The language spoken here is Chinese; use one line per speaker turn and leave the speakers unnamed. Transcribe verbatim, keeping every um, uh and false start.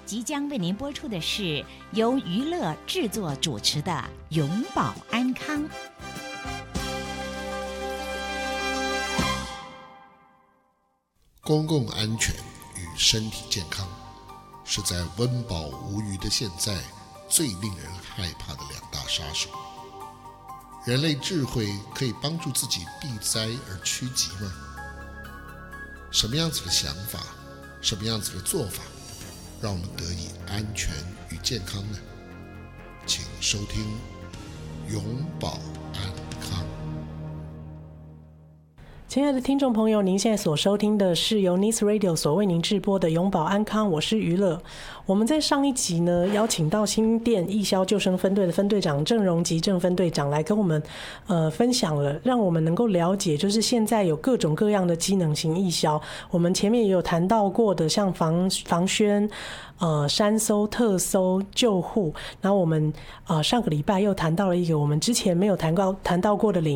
即将为您播出的是由娱乐制作主持的《永保安康》。
公共安全与身体健康是在温饱无余的现在最令人害怕的两大杀手。人类智慧可以帮助自己避灾而趋吉吗？什么样子的想法，什么样子的做法，让我们得以安全与健康呢？请收听永保安康。
亲爱的听众朋友，您现在所收听的是由 Nice Radio 所为您制播的永保安康，我是娱乐。我们在上一集呢，邀请到新店义消救生分队的分队长郑荣吉郑分队长来跟我们呃分享了，让我们能够了解，就是现在有各种各样的机能型义消。我们前面也有谈到过的，像防防宣、呃山搜、特搜、救护。然后我们呃上个礼拜又谈到了一个我们之前没有谈到谈到过的领域。